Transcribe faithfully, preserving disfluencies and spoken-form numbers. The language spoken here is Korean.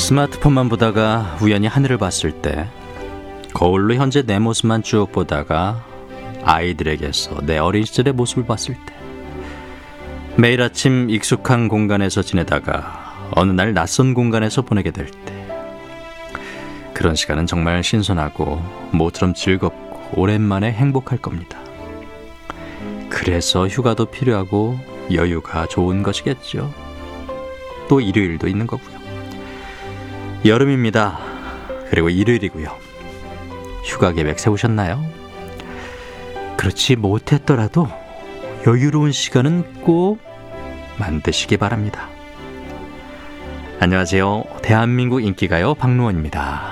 스마트폰만 보다가 우연히 하늘을 봤을 때, 거울로 현재 내 모습만 쭉 보다가 아이들에게서 내 어린 시절의 모습을 봤을 때, 매일 아침 익숙한 공간에서 지내다가 어느 날 낯선 공간에서 보내게 될 때, 그런 시간은 정말 신선하고 모처럼 즐겁고 오랜만에 행복할 겁니다. 그래서 휴가도 필요하고 여유가 좋은 것이겠죠. 또 일요일도 있는 거고요. 여름입니다. 그리고 일요일이고요. 휴가 계획 세우셨나요? 그렇지 못했더라도 여유로운 시간은 꼭 만드시기 바랍니다. 안녕하세요. 대한민국 인기가요 박노원입니다.